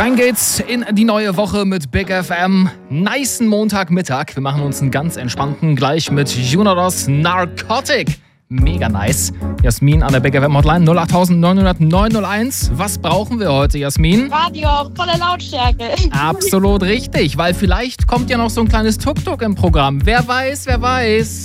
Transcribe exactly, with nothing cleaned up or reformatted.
Rein geht's in die neue Woche mit Big F M. Nicen Montagmittag. Wir machen uns einen ganz entspannten gleich mit Junodos Narcotic. Mega nice. Jasmin an der Big F M Hotline null acht neun null null neun null eins. Was brauchen wir heute, Jasmin? Radio auf volle Lautstärke. Absolut richtig, weil vielleicht kommt ja noch so ein kleines Tuk-Tuk im Programm. Wer weiß, wer weiß.